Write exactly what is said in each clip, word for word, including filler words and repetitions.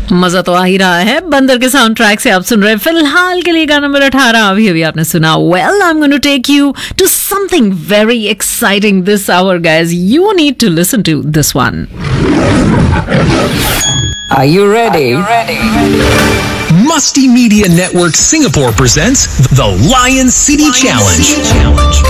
मजा तो आ ही रहा है। बंदर के साउंड ट्रैक से आप सुन रहे हैं फिलहाल के लिए गाना नंबर अठारह। अभी अभी आपने सुना well I am going to take you to something very exciting this our guys. You need to listen to this one. Are you ready? Are you ready? Musty Media Network Singapore presents the Lion City Lion Challenge. City Challenge.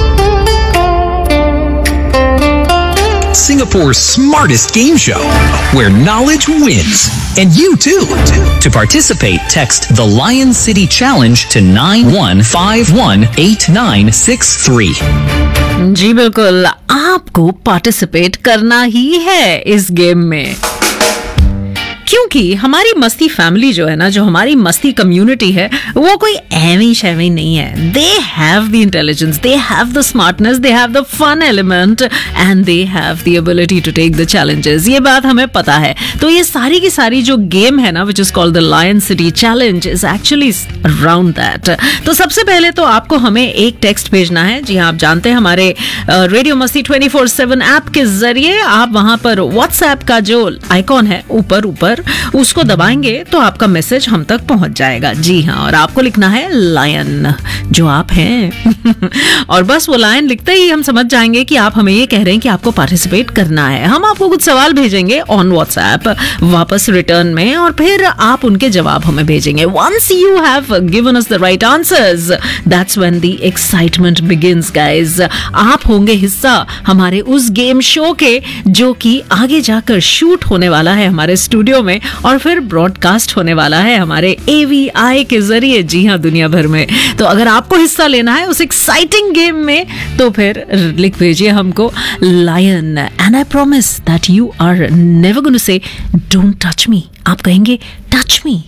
Singapore's smartest game show where knowledge wins. And you too. To participate, text the Lion City Challenge to nine one five one eight nine six three. जी बिल्कुल, आपको participate करना ही है इस game में, क्योंकि हमारी मस्ती family जो है ना, जो हमारी मस्ती कम्युनिटी है, वो कोई एवी शैवी नहीं है। They have the intelligence, they have the smartness, they have the fun element and they have the ability to take the challenges. ये बात हमें पता है। तो ये सारी की सारी जो गेम है ना, which is called the lion city challenge, is actually around that. तो सबसे पहले तो आपको हमें एक टेक्स्ट भेजना है। जी हाँ, आप जानते हैं हमारे रेडियो मस्ती ट्वेंटी फोर सेवन ऐप के जरिए आप वहां पर व्हाट्सएप का जो आइकॉन है ऊपर ऊपर, उसको दबाएंगे तो आपका मैसेज हम तक पहुंच जाएगा। जी हाँ, और आपको लिखना है लायन, जो आप हैं। और बस वो लायन लिखते ही हम समझ जाएंगे कि आप हमें ये कह रहे हैं कि आपको पार्टिसिपेट करना है। हम आपको कुछ सवाल भेजेंगे ऑन व्हाट्सएप वापस रिटर्न में, और फिर आप उनके जवाब हमें भेजेंगे। Once you have given us the right answers, that's when the excitement begins guys. आप होंगे हिस्सा हमारे उस गेम शो के, जो कि आगे जाकर शूट होने वाला है हमारे स्टूडियो में और फिर ब्रॉडकास्ट होने वाला है हमारे ए वी आई के जरिए। जी हाँ, दुनिया भर में। तो अगर आपको हिस्सा लेना है उस एक्साइटिंग गेम में, तो फिर लिख भेजिए हमको lion, and I promise that you are never going to से डोंट टच मी। आप कहेंगे टच मी,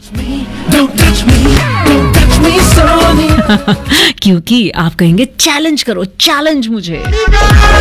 क्योंकि आप कहेंगे चैलेंज करो, चैलेंज मुझे।